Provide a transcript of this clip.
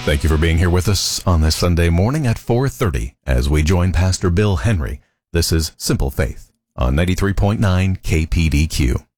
Thank you for being here with us on this Sunday morning at 4:30 as we join Pastor Bill Henry. This is Simple Faith on 93.9 KPDQ.